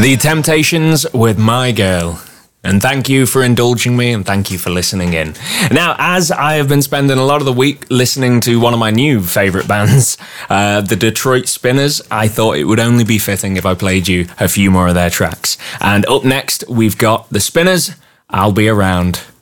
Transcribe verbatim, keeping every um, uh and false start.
The Temptations with My Girl. And thank you for indulging me, and thank you for listening in. Now, as I have been spending a lot of the week listening to one of my new favourite bands, uh, the Detroit Spinners, I thought it would only be fitting if I played you a few more of their tracks. And up next, we've got the Spinners, I'll Be Around.